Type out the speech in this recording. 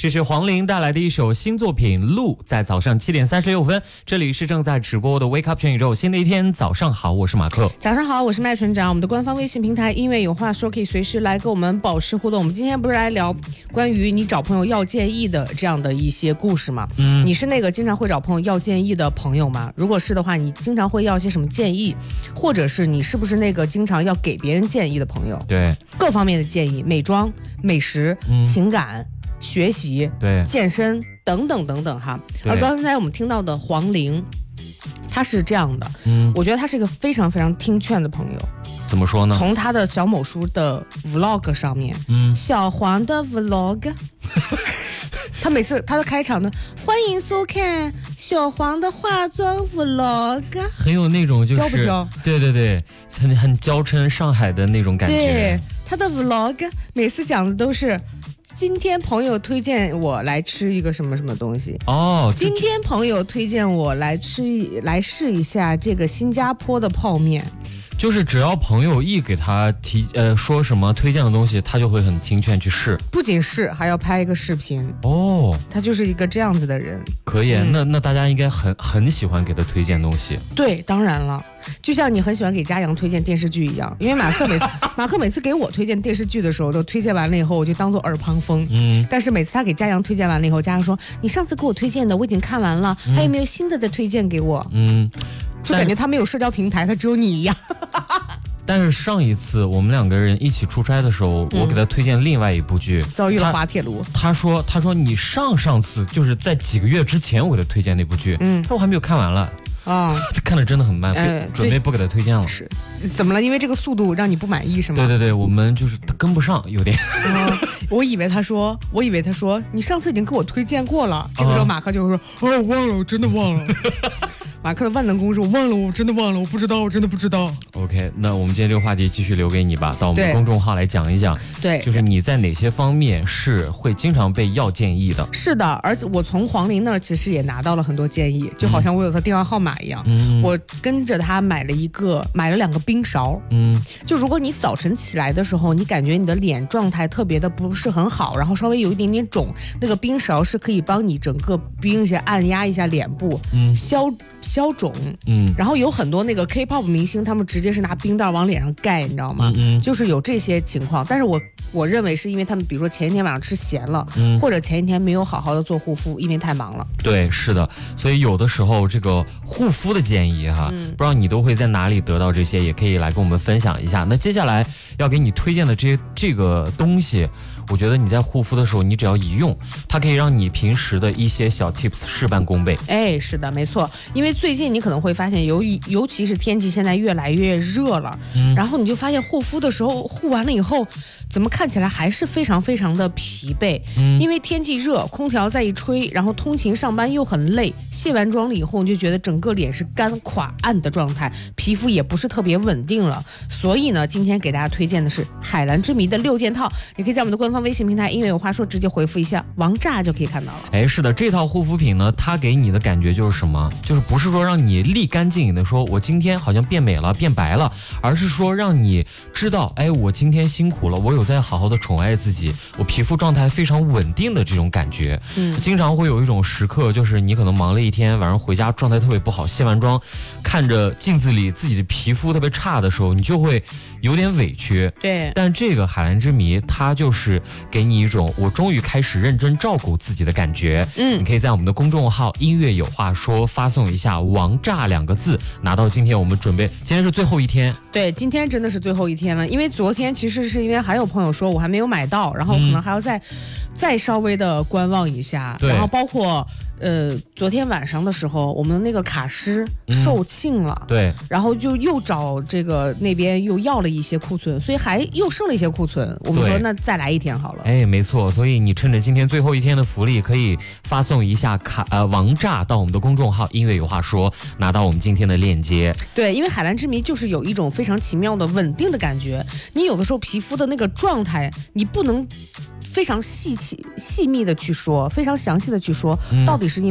这是黄龄带来的一首新作品《路》，在早上7点36分，这里是正在直播的 Wake Up 全宇宙，新的一天，早上好，我是马克。 早上好，我是麦船长。我们的官方微信平台音乐有话说，可以随时来跟我们保持互动。我们今天不是来聊关于你找朋友要建议的这样的一些故事吗？你是那个经常会找朋友要建议的朋友吗？如果是的话，你经常会要些什么建议？或者是你是不是那个经常要给别人建议的朋友？ 对， 各方面的建议，美妆、美食、情感、学习、 对， 健身等等等等哈。而刚才我们听到的黄龄，他是这样的，我觉得他是一个非常非常听劝的朋友。 怎么说呢？ 从他的小某书的 vlog 上面，小黄的 vlog， 他每次他的开场呢，欢迎收看小黄的化妆 vlog， 很有那种就是娇不娇？ 对对对，很娇嗔上海的那种感觉。 对，他的 vlog 每次讲的都是。今天朋友推荐我来吃一个什么什么东西哦， 今天朋友推荐我来试一下这个新加坡的泡面。 就是只要朋友一给他说什么推荐的东西，他就会很听劝去试。 不仅是还要拍一个视频哦， 他就是一个这样子的人。 可以，那大家应该很喜欢给他推荐东西。 对，当然了，就像你很喜欢给嘉阳推荐电视剧一样，因为马克每次给我推荐电视剧的时候，都推荐完了以后我就当做耳旁风。但是每次他给嘉阳推荐完了以后，嘉阳说你上次给我推荐的我已经看完了，还有没有新的推荐给我？就感觉他没有社交平台，他只有你一样。 但是上一次我们两个人一起出差的时候，我给他推荐另外一部剧， 遭遇了滑铁卢。 他说你上次就是在几个月之前我给他推荐那部剧，他说我还没有看完了。他看的真的很慢，准备不给他推荐了。 是，怎么了？因为这个速度让你不满意是吗？ 对对对，我们就是跟不上，有点。 我以为他说你上次已经给我推荐过了。这个时候马克就会说，我忘了，我真的忘了。马克的万能公式，我忘了，我真的忘了，我不知道，我真的不知道。 OK， 那我们今天这个话题继续留给你吧，到我们的公众号来讲一讲。 对， 就是你在哪些方面是会经常被要建议的？ 是的，而且我从黄龄那儿其实也拿到了很多建议，就好像我有他电话号码一样。我跟着他买了2个冰勺。就如果你早晨起来的时候，你感觉你的脸状态特别的不是很好，然后稍微有一点点肿，那个冰勺是可以帮你整个冰一下，按压一下脸部，消肿。然后有很多那个 K-pop 明星，他们直接是拿冰袋往脸上盖，你知道吗？就是有这些情况。但是我认为是因为他们比如说前一天晚上吃咸了，或者前一天没有好好的做护肤，因为太忙了。对， 是的，所以有的时候这个护肤的建议哈，不知道你都会在哪里得到这些，也可以来跟我们分享一下。那接下来要给你推荐的这个东西，我觉得你在护肤的时候，你只要一用，它可以让你平时的一些小 tips 事半功倍。 是的，没错。因为最近你可能会发现，尤其是天气现在越来越热了，然后你就发现护肤的时候，护完了以后，怎么看起来还是非常非常的疲惫。因为天气热，空调再一吹，然后通勤上班又很累，卸完妆了以后，你就觉得整个脸是干垮暗的状态，皮肤也不是特别稳定了。所以呢，今天给大家推荐的是海蓝之谜的6件套，你可以在我们的官方微信平台音乐有话说直接回复一下王炸就可以看到了。 是的，这套护肤品呢，它给你的感觉就是什么？就是不是说让你立竿见影的说我今天好像变美了变白了，而是说让你知道我今天辛苦了，我有在好好的宠爱自己，我皮肤状态非常稳定的这种感觉。经常会有一种时刻，就是你可能忙了一天，晚上回家状态特别不好，卸完妆看着镜子里自己的皮肤特别差的时候，你就会有点委屈。 对， 但这个海蓝之谜它就是给你一种我终于开始认真照顾自己的感觉。你可以在我们的公众号音乐有话说发送一下王炸2个字，拿到今天我们今天是最后一天。 对，今天真的是最后一天了，因为昨天其实是因为还有朋友说我还没有买到，然后可能还要再稍微的观望一下。然后包括昨天晚上的时候，我们那个卡诗售罄了， 对， 然后就又找这个那边又要了一些库存，所以还又剩了一些库存。我们说那再来一天好了。 没错，所以你趁着今天最后一天的福利，可以发送一下王炸到我们的公众号音乐有话说，拿到我们今天的链接。 对，因为海蓝之谜就是有一种非常奇妙的稳定的感觉，你有的时候皮肤的那个状态，你不能非常细密的去说，非常详细的去说，到底